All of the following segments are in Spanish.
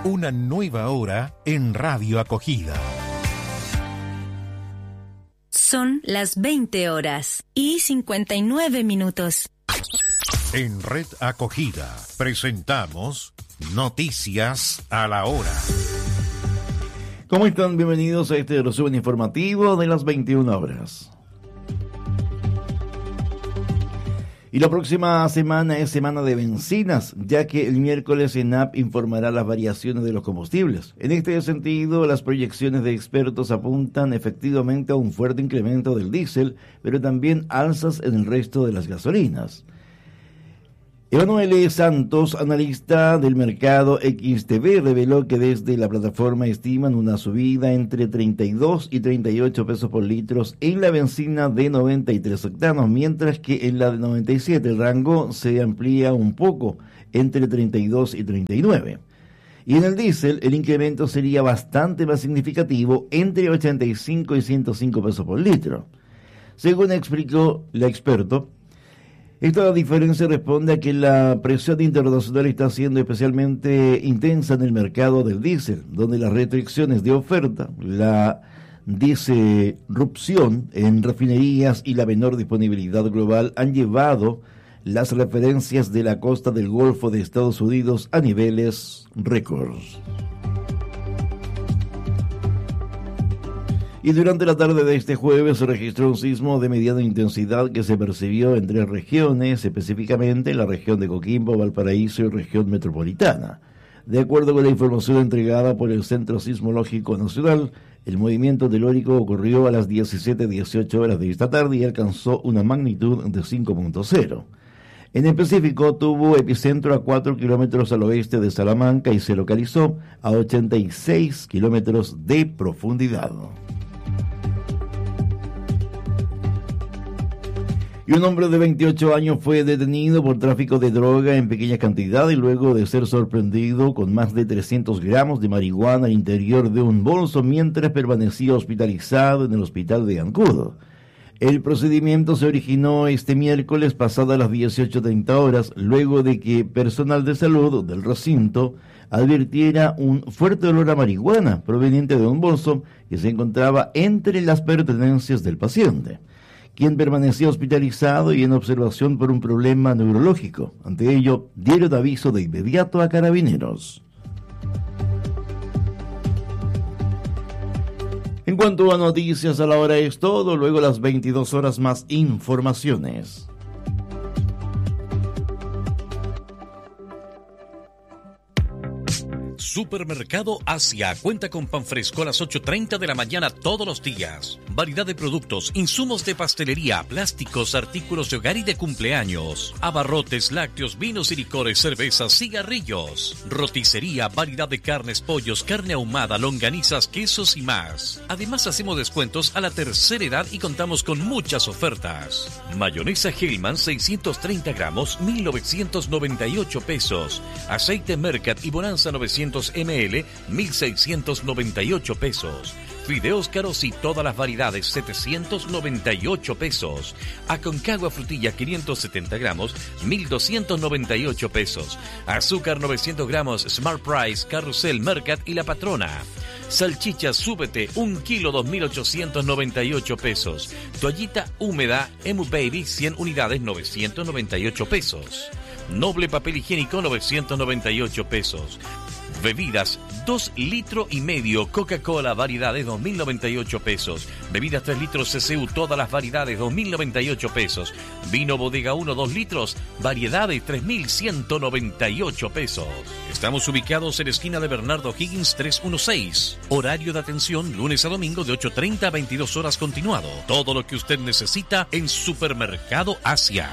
Una nueva hora en Radio Acogida. Son las 20 horas y 59 minutos. En Red Acogida presentamos Noticias a la Hora. ¿Cómo están? Bienvenidos a este resumen informativo de las 21 horas. Y la próxima semana es semana de bencinas, ya que el miércoles ENAP informará las variaciones de los combustibles. En este sentido, las proyecciones de expertos apuntan efectivamente a un fuerte incremento del diésel, pero también alzas en el resto de las gasolinas. Emanuele Santos, analista del mercado XTV, reveló que desde la plataforma estiman una subida entre 32 y 38 pesos por litro en la benzina de 93 octanos, mientras que en la de 97 el rango se amplía un poco, entre 32 y 39. Y en el diésel el incremento sería bastante más significativo, entre 85 y 105 pesos por litro. Según explicó la experto, esta diferencia responde a que la presión internacional está siendo especialmente intensa en el mercado del diésel, donde las restricciones de oferta, la disrupción en refinerías y la menor disponibilidad global han llevado las referencias de la costa del Golfo de Estados Unidos a niveles récords. Y durante la tarde de este jueves se registró un sismo de mediana intensidad que se percibió en 3 regiones, específicamente en la región de Coquimbo, Valparaíso y región metropolitana. De acuerdo con la información entregada por el Centro Sismológico Nacional, el movimiento telúrico ocurrió a las 17:18 horas de esta tarde y alcanzó una magnitud de 5.0. En específico, tuvo epicentro a 4 kilómetros al oeste de Salamanca y se localizó a 86 kilómetros de profundidad. Y un hombre de 28 años fue detenido por tráfico de droga en pequeña cantidad y luego de ser sorprendido con más de 300 gramos de marihuana al interior de un bolso mientras permanecía hospitalizado en el hospital de Ancud. El procedimiento se originó este miércoles pasadas las 18:30 horas, luego de que personal de salud del recinto advirtiera un fuerte olor a marihuana proveniente de un bolso que se encontraba entre las pertenencias del paciente, quien permanecía hospitalizado y en observación por un problema neurológico. Ante ello, dieron aviso de inmediato a Carabineros. En cuanto a noticias a la hora es todo, luego las 22 horas más informaciones. Supermercado Asia cuenta con pan fresco a las 8:30 de la mañana todos los días. Variedad de productos, insumos de pastelería, plásticos, artículos de hogar y de cumpleaños. Abarrotes, lácteos, vinos y licores, cervezas, cigarrillos. Roticería, variedad de carnes, pollos, carne ahumada, longanizas, quesos y más. Además hacemos descuentos a la tercera edad y contamos con muchas ofertas. Mayonesa Hellman 630 gramos, 1.998 pesos. Aceite Mercat y Bonanza 900 ml, 1.698 pesos. Fideos caros y todas las variedades, 798 pesos. Aconcagua frutilla 570 gramos, 1.298 pesos. Azúcar 900 gramos, Smart Price, Carrusel, Mercat y La Patrona. Salchicha Súbete, 1 kilo, 2.898 pesos. Toallita húmeda, Emu Baby, 100 unidades, 998 pesos. Noble papel higiénico, 998 pesos. Bebidas, 2,5 litros, Coca-Cola, variedades, 2.098 pesos. Bebidas 3 litros CCU, todas las variedades, 2.098 pesos. Vino Bodega 1, 2 litros, variedades, 3.198 pesos. Estamos ubicados en la esquina de Bernardo Higgins 316. Horario de atención, lunes a domingo de 8:30 a 22 horas continuado. Todo lo que usted necesita en Supermercado Asia.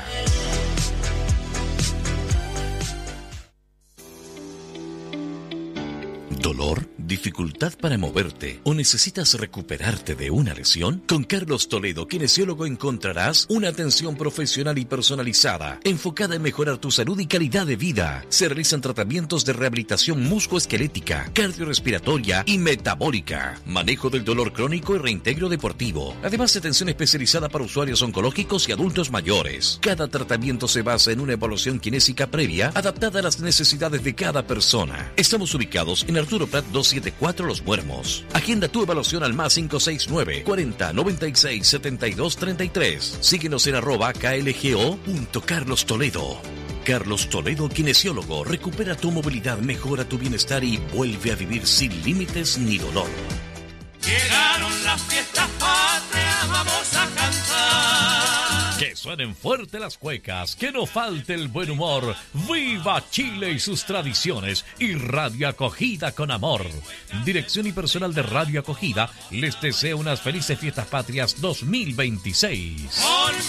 ¿Dolor? ¿Dificultad para moverte? ¿O necesitas recuperarte de una lesión? Con Carlos Toledo, kinesiólogo, encontrarás una atención profesional y personalizada, enfocada en mejorar tu salud y calidad de vida. Se realizan tratamientos de rehabilitación musculoesquelética, cardiorrespiratoria y metabólica, manejo del dolor crónico y reintegro deportivo. Además, atención especializada para usuarios oncológicos y adultos mayores. Cada tratamiento se basa en una evaluación kinésica previa, adaptada a las necesidades de cada persona. Estamos ubicados en Arturo Prat 274 Los Muermos. Agenda tu evaluación al más 569 40 96 72 33. Síguenos en @klgo.Carlos Toledo. Carlos Toledo, kinesiólogo. Recupera tu movilidad, mejora tu bienestar y vuelve a vivir sin límites ni dolor. Llegaron las fiestas patrias, vamos a cantar. Que suenen fuerte las cuecas, que no falte el buen humor. ¡Viva Chile y sus tradiciones! Y Radio Acogida con amor. Dirección y personal de Radio Acogida les desea unas felices fiestas patrias 2026.